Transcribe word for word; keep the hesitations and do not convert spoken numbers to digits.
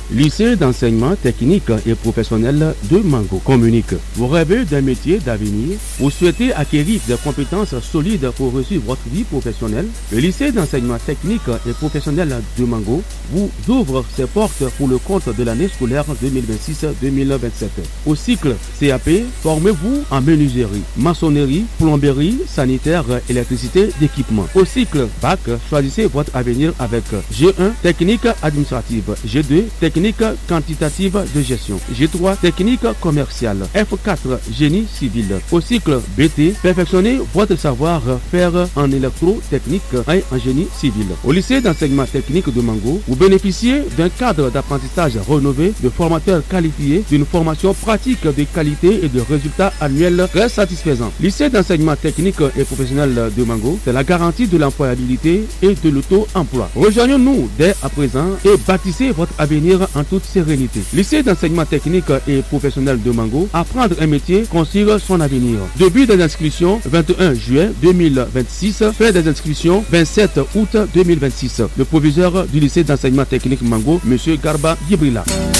Lycée d'enseignement technique et professionnel de Mango communique. Vous rêvez d'un métier d'avenir? Vous souhaitez acquérir des compétences solides pour réussir votre vie professionnelle? Le lycée d'enseignement technique et professionnel de Mango vous ouvre ses portes pour le compte de l'année scolaire deux mille vingt-six deux mille vingt-sept. Au cycle C A P, formez-vous en menuiserie, maçonnerie, plomberie, sanitaire, électricité, d'équipement. Au cycle Bac, choisissez votre avenir avec G un, technique administrative, G deux, technique quantitative de gestion, G trois, technique commerciale, F quatre, génie civil. Au cycle B T, perfectionnez votre savoir-faire en électrotechnique et en génie civil. Au lycée d'enseignement technique de Mango, vous bénéficiez d'un cadre d'apprentissage rénové, de formateurs qualifiés, d'une formation pratique de qualité et de résultats annuels très satisfaisants. Lycée d'enseignement technique et professionnel de Mango, c'est la garantie de l'employabilité et de l'auto-emploi. Rejoignez-nous dès à présent et bâtissez votre avenir en toute sérénité. Lycée d'enseignement technique et professionnel de Mango, apprendre un métier, construire son avenir. Début des inscriptions vingt et un juillet deux mille vingt-six, fin des inscriptions vingt-sept août deux mille vingt-six. Le proviseur du lycée d'enseignement technique Mango, M. Garba Gibrila.